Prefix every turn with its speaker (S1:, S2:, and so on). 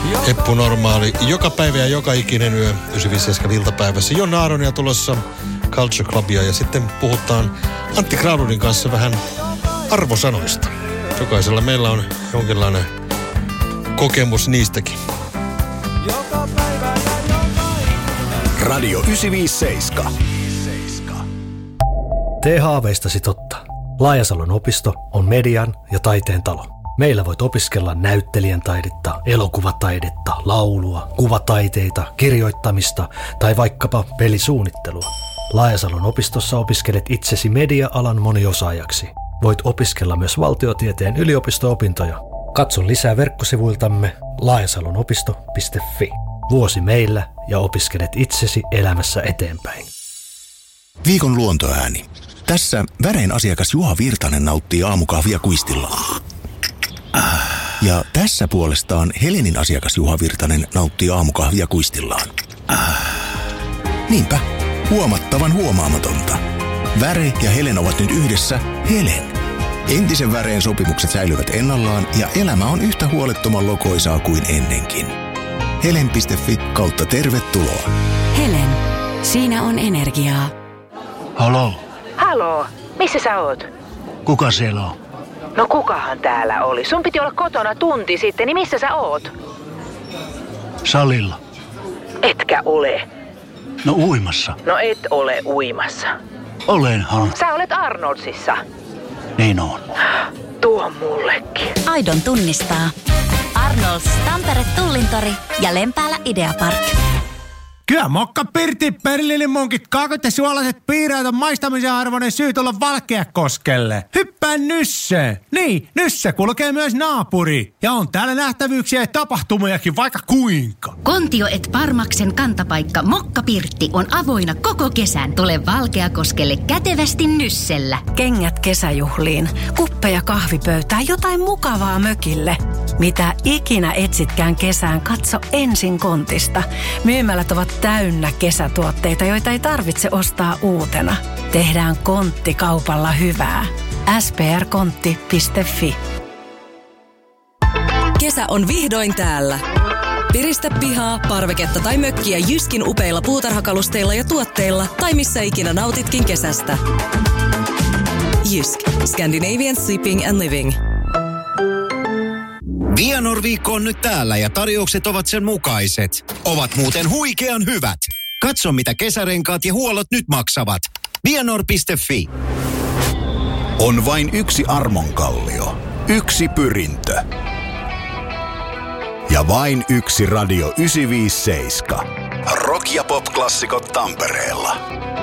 S1: Eppu Normaali. Joka päivä ja joka ikinen yö 957 iltapäivässä. Jonna Aaronia tulossa Culture Clubia ja sitten puhutaan Antti Granlundin kanssa vähän arvosanoista. Jokaisella meillä on jonkinlainen kokemus niistäkin.
S2: Radio 957.
S3: Tee haaveistasi totta. Laajasalon opisto on median ja taiteen talo. Meillä voit opiskella näyttelijän taidetta, elokuvataidetta, laulua, kuvataiteita, kirjoittamista tai vaikkapa pelisuunnittelua. Laajasalon opistossa opiskelet itsesi media-alan moniosaajaksi. Voit opiskella myös valtiotieteen yliopisto-opintoja. Katso lisää verkkosivuiltamme laajasalonopisto.fi. Vuosi meillä ja opiskelet itsesi elämässä eteenpäin.
S2: Viikon luontoääni. Tässä Värein asiakas Juha Virtanen nauttii aamukahvia kuistillaan. Ja tässä puolestaan Helenin asiakas Juha Virtanen nauttii aamukahvia kuistillaan. Niinpä, huomattavan huomaamatonta. Väre ja Helen ovat nyt yhdessä Helen. Entisen Väreen sopimukset säilyvät ennallaan ja elämä on yhtä huolettoman lokoisaa kuin ennenkin. Helen.fi/tervetuloa.
S4: Helen, siinä on energiaa.
S5: Halo?
S6: Haloo, missä sä oot?
S5: Kuka siellä on?
S6: No kukahan täällä oli? Sun piti olla kotona tunti sitten, niin missä sä oot?
S5: Salilla.
S6: Etkä ole.
S5: No uimassa.
S6: No et ole uimassa.
S5: Olenhan.
S6: Sä olet Arnoldsissa.
S5: Niin on.
S6: Tuo mullekin.
S4: Aidon tunnistaa. Arnolds, Tampere Tullintori ja Lempäälä Ideapark.
S7: Kyllä mokka Pirtti, Berliinin munkit, kaakot ja suolaiset piiraat on maistamisen arvoinen syy tulla Valkeakoskelle. Hyppää Nysse. Niin, Nysse kulkee myös naapuri. Ja on täällä nähtävyyksiä ja tapahtumiakin vaikka kuinka.
S8: Kontio et Parmaksen kantapaikka Mokka Pirtti on avoinna koko kesän. Tule Valkeakoskelle kätevästi Nyssellä.
S9: Kengät kesäjuhliin, kuppeja kahvipöytään, jotain mukavaa mökille. Mitä ikinä etsitkään kesään, katso ensin Kontista. Myymälät ovat täynnä kesätuotteita, joita ei tarvitse ostaa uutena. Tehdään Kontti kaupalla hyvää. sprkontti.fi.
S10: Kesä on vihdoin täällä. Piristä pihaa, parveketta tai mökkiä Jyskin upeilla puutarhakalusteilla ja tuotteilla tai missä ikinä nautitkin kesästä. Jysk, Scandinavian Sleeping and Living.
S11: Vianor-viikko on nyt täällä ja tarjoukset ovat sen mukaiset. Ovat muuten huikean hyvät. Katso mitä kesärenkaat ja huollot nyt maksavat. Vianor.fi.
S2: On vain yksi Armonkallio, yksi Pyrintö. Ja vain yksi Radio 957. Rock- ja pop-klassikot Tampereella.